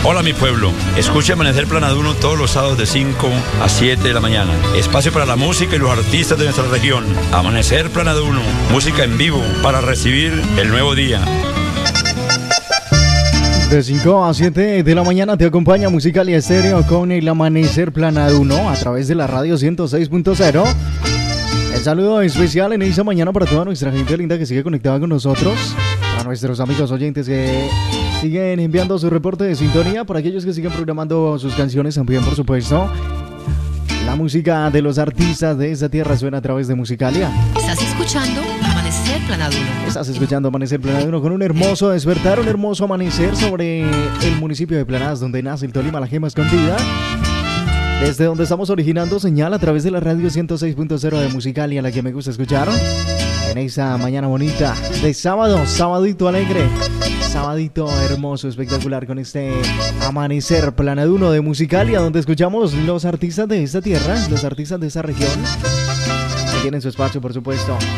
Hola mi pueblo, escuche Amanecer Planaduno todos los sábados de 5 a 7 de la mañana. Espacio para la música y los artistas de nuestra región. Amanecer Planaduno, música en vivo para recibir el nuevo día. De 5 a 7 de la mañana te acompaña Musicalia Estéreo con el Amanecer Planaduno a través de la radio 106.0. El saludo especial en esta mañana para toda nuestra gente linda que sigue conectada con nosotros, a nuestros amigos oyentes que siguen enviando su reporte de sintonía, para aquellos que siguen programando sus canciones también, por supuesto. La música de los artistas de esta tierra suena a través de Musicalia. ¿Estás escuchando Amanecer Planaduno? Estás escuchando Amanecer Planaduno con un hermoso despertar, un hermoso amanecer sobre el municipio de Planadas, donde nace el Tolima, la gema escondida. Desde donde estamos originando señal a través de la radio 106.0 de Musicalia, la que me gusta escuchar. En esa mañana bonita de sábado, sabadito alegre, sabadito hermoso, espectacular, con este Amanecer Planaduno de Musicalia, donde escuchamos los artistas de esta tierra, los artistas de esta región, que tienen su espacio, por supuesto.